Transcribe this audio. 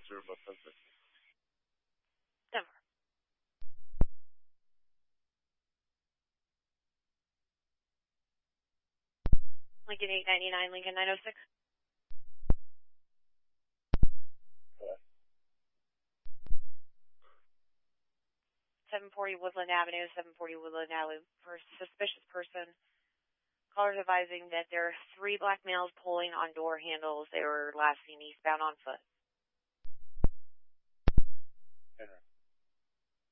officer about suspect. Denver. Lincoln 899, Lincoln 906. Okay. 740 Woodland Avenue, 740 Woodland Avenue. For suspicious person, callers advising that there are 3 black males pulling on door handles. They were last seen eastbound on foot.